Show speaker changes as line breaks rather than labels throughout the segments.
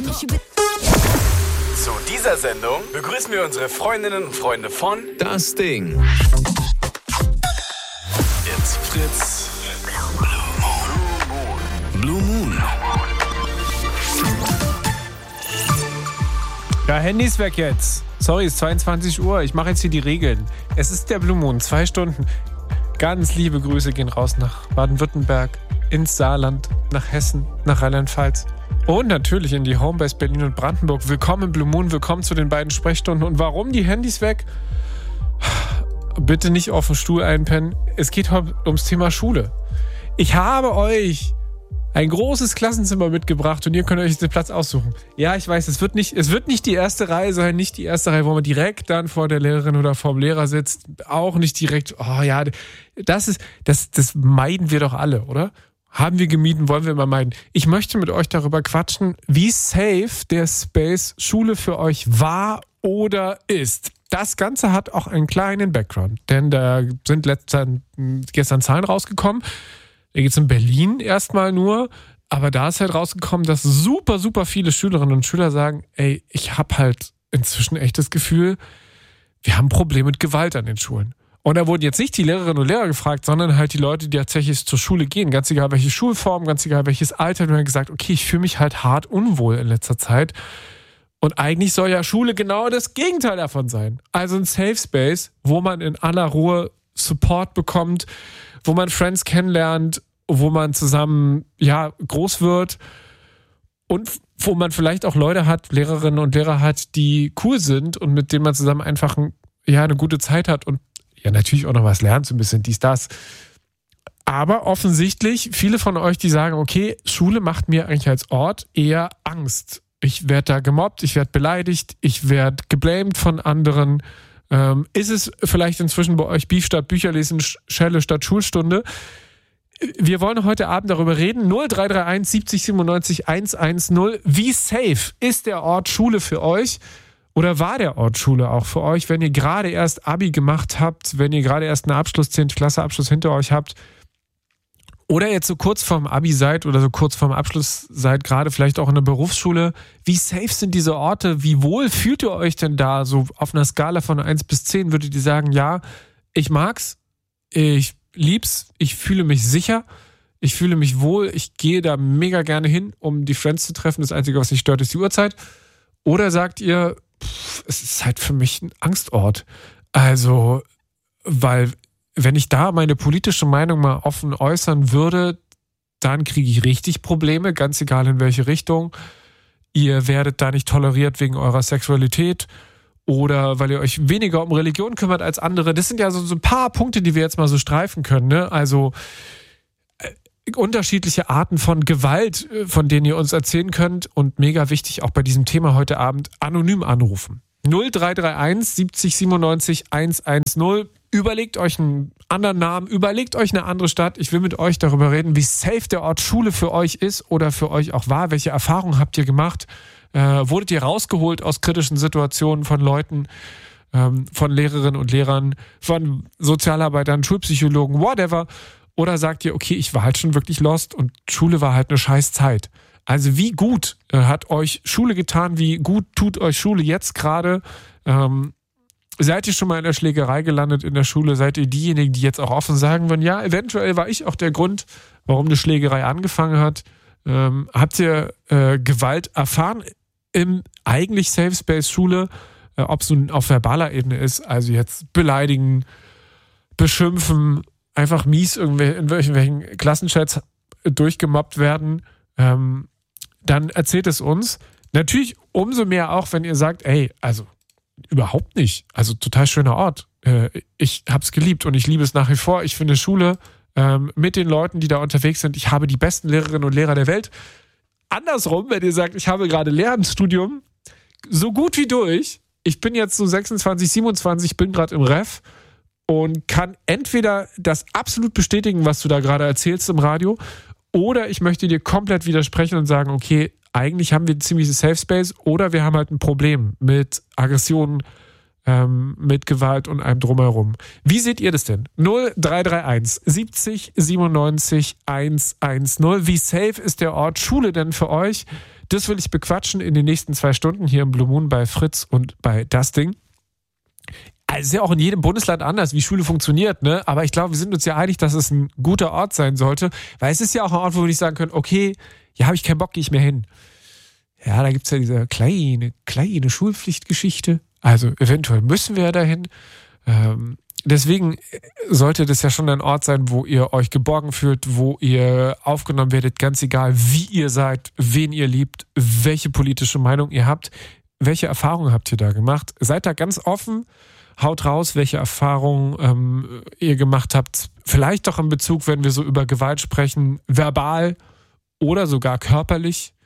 Zu dieser Sendung begrüßen wir unsere Freundinnen und Freunde von
Das Ding.
It's Fritz
Blue Moon.
Ja, Handys weg jetzt. Sorry, es ist 22 Uhr. Ich mache jetzt hier die Regeln. Es ist der Blue Moon, 2 Stunden. Ganz liebe Grüße gehen raus nach Baden-Württemberg, ins Saarland, nach Hessen, nach Rheinland-Pfalz. Und natürlich in die Homebase Berlin und Brandenburg. Willkommen im Blue Moon, willkommen zu den beiden Sprechstunden. Und warum die Handys weg? Bitte nicht auf den Stuhl einpennen. Es geht heute ums Thema Schule. Ich habe euch ein großes Klassenzimmer mitgebracht und ihr könnt euch den Platz aussuchen. Ja, ich weiß, es wird nicht die erste Reihe sein, nicht die erste Reihe, wo man direkt dann vor der Lehrerin oder vor dem Lehrer sitzt. Auch nicht direkt, oh ja, das meiden wir doch alle, oder? Haben wir gemieden, wollen wir immer meiden. Ich möchte mit euch darüber quatschen, wie safe der Space Schule für euch war oder ist. Das Ganze hat auch einen kleinen Background, denn da sind gestern Zahlen rausgekommen. Da geht es in Berlin erstmal nur, aber da ist halt rausgekommen, dass super, super viele Schülerinnen und Schüler sagen, ey, ich habe halt inzwischen echt das Gefühl, wir haben Probleme mit Gewalt an den Schulen. Und da wurden jetzt nicht die Lehrerinnen und Lehrer gefragt, sondern halt die Leute, die tatsächlich zur Schule gehen. Ganz egal, welche Schulform, ganz egal, welches Alter. Und haben gesagt, okay, ich fühle mich halt hart unwohl in letzter Zeit. Und eigentlich soll ja Schule genau das Gegenteil davon sein. Also ein Safe Space, wo man in aller Ruhe Support bekommt, wo man Friends kennenlernt, wo man zusammen groß wird und wo man vielleicht auch Leute hat, Lehrerinnen und Lehrer hat, die cool sind und mit denen man zusammen einfach eine gute Zeit hat und ja natürlich auch noch was lernt, so ein bisschen dies, das. Aber offensichtlich viele von euch, die sagen, okay, Schule macht mir eigentlich als Ort eher Angst. Ich werde da gemobbt, ich werde beleidigt, ich werde geblamed von anderen. Ist es vielleicht inzwischen bei euch Beef statt Bücherlesen, Schelle statt Schulstunde? Wir wollen heute Abend darüber reden. 0331 70 97 110. Wie safe ist der Ort Schule für euch? Oder war der Ort Schule auch für euch, wenn ihr gerade erst Abi gemacht habt, wenn ihr gerade erst einen 10. Klasseabschluss hinter euch habt? Oder jetzt so kurz vorm Abi seid oder so kurz vorm Abschluss seid, gerade vielleicht auch in der Berufsschule. Wie safe sind diese Orte? Wie wohl fühlt ihr euch denn da? So auf einer Skala von 1 bis 10 würdet ihr sagen, ja, ich mag's, ich lieb's, ich fühle mich sicher, ich fühle mich wohl, ich gehe da mega gerne hin, um die Friends zu treffen. Das Einzige, was mich stört, ist die Uhrzeit. Oder sagt ihr, es ist halt für mich ein Angstort. Also, weil wenn ich da meine politische Meinung mal offen äußern würde, dann kriege ich richtig Probleme, ganz egal in welche Richtung. Ihr werdet da nicht toleriert wegen eurer Sexualität oder weil ihr euch weniger um Religion kümmert als andere. Das sind ja so ein paar Punkte, die wir jetzt mal so streifen können, ne? Also unterschiedliche Arten von Gewalt, von denen ihr uns erzählen könnt und mega wichtig auch bei diesem Thema heute Abend anonym anrufen. 0331 70 97 110. Überlegt euch einen anderen Namen, überlegt euch eine andere Stadt. Ich will mit euch darüber reden, wie safe der Ort Schule für euch ist oder für euch auch war. Welche Erfahrungen habt ihr gemacht? Wurdet ihr rausgeholt aus kritischen Situationen von Leuten, von Lehrerinnen und Lehrern, von Sozialarbeitern, Schulpsychologen, whatever? Oder sagt ihr, okay, ich war halt schon wirklich lost und Schule war halt eine scheiß Zeit. Also wie gut hat euch Schule getan? Wie gut tut euch Schule jetzt gerade? Seid ihr schon mal in der Schlägerei gelandet in der Schule? Seid ihr diejenigen, die jetzt auch offen sagen würden, ja, eventuell war ich auch der Grund, warum eine Schlägerei angefangen hat? Habt ihr Gewalt erfahren im eigentlich Safe Space Schule? Ob es nun auf verbaler Ebene ist, also jetzt beleidigen, beschimpfen, einfach mies in irgendwelchen Klassenchats durchgemobbt werden, dann erzählt es uns. Natürlich umso mehr auch, wenn ihr sagt, ey, also überhaupt nicht. Also total schöner Ort. Ich hab's geliebt und ich liebe es nach wie vor. Ich finde Schule mit den Leuten, die da unterwegs sind, ich habe die besten Lehrerinnen und Lehrer der Welt. Andersrum, wenn ihr sagt, ich habe gerade Lehramtsstudium, so gut wie durch. Ich bin jetzt so 26, 27, bin gerade im Ref und kann entweder das absolut bestätigen, was du da gerade erzählst im Radio, oder ich möchte dir komplett widersprechen und sagen, okay, eigentlich haben wir ein ziemliches Safe Space oder wir haben halt ein Problem mit Aggressionen, mit Gewalt und allem drumherum. Wie seht ihr das denn? 0331 70 97 110. Wie safe ist der Ort Schule denn für euch? Das will ich bequatschen in den nächsten 2 Stunden hier im Blue Moon bei Fritz und bei Das Ding. Also ist ja auch in jedem Bundesland anders, wie Schule funktioniert, ne? Aber ich glaube, wir sind uns ja einig, dass es ein guter Ort sein sollte, weil es ist ja auch ein Ort, wo wir nicht sagen können, okay, ja, habe ich keinen Bock, gehe ich mehr hin. Ja, da gibt es ja diese kleine Schulpflichtgeschichte. Also eventuell müssen wir ja dahin. Deswegen sollte das ja schon ein Ort sein, wo ihr euch geborgen fühlt, wo ihr aufgenommen werdet, ganz egal, wie ihr seid, wen ihr liebt, welche politische Meinung ihr habt, welche Erfahrungen habt ihr da gemacht. Seid da ganz offen, haut raus, welche Erfahrungen ihr gemacht habt. Vielleicht doch in Bezug, wenn wir so über Gewalt sprechen, verbal oder sogar körperlich.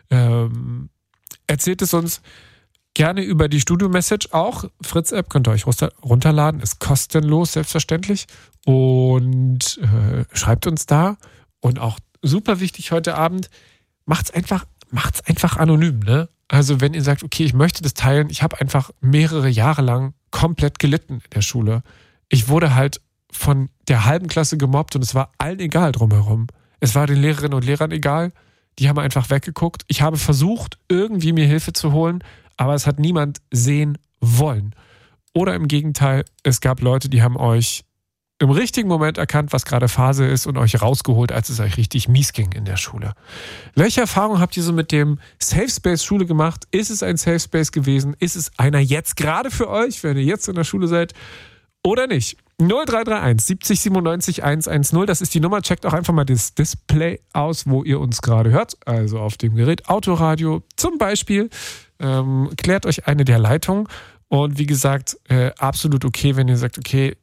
Erzählt es uns gerne über die Studio-Message auch. Fritz-App könnt ihr euch runterladen, ist kostenlos, selbstverständlich. Und schreibt uns da. Und auch super wichtig heute Abend, macht's einfach anonym, ne? Also wenn ihr sagt, okay, ich möchte das teilen, ich habe einfach mehrere Jahre lang komplett gelitten in der Schule. Ich wurde halt von der halben Klasse gemobbt und es war allen egal drumherum. Es war den Lehrerinnen und Lehrern egal. Die haben einfach weggeguckt. Ich habe versucht, irgendwie mir Hilfe zu holen, aber es hat niemand sehen wollen. Oder im Gegenteil, es gab Leute, die haben euch im richtigen Moment erkannt, was gerade Phase ist und euch rausgeholt, als es euch richtig mies ging in der Schule. Welche Erfahrung habt ihr so mit dem Safe Space Schule gemacht? Ist es ein Safe Space gewesen? Ist es einer jetzt gerade für euch, wenn ihr jetzt in der Schule seid? Oder nicht? 0331 70 97 110, das ist die Nummer. Checkt auch einfach mal das Display aus, wo ihr uns gerade hört. Also auf dem Gerät Autoradio zum Beispiel. Klärt euch eine der Leitungen. Und wie gesagt, absolut okay, wenn ihr sagt, okay,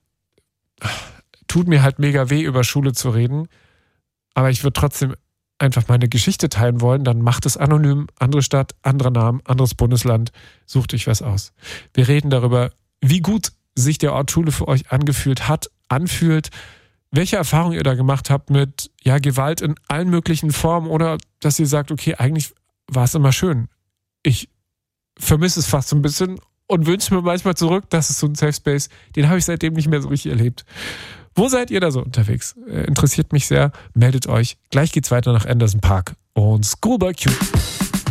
tut mir halt mega weh, über Schule zu reden, aber ich würde trotzdem einfach meine Geschichte teilen wollen, dann macht es anonym, andere Stadt, anderer Name, anderes Bundesland, sucht euch was aus. Wir reden darüber, wie gut sich der Ort Schule für euch anfühlt, welche Erfahrungen ihr da gemacht habt mit Gewalt in allen möglichen Formen oder dass ihr sagt, okay, eigentlich war es immer schön. Ich vermisse es fast so ein bisschen und wünsche mir manchmal zurück, das ist so ein Safe Space, den habe ich seitdem nicht mehr so richtig erlebt. Wo seid ihr da so unterwegs? Interessiert mich sehr, meldet euch. Gleich geht's weiter nach Anderson Paak und Schoolboy Q.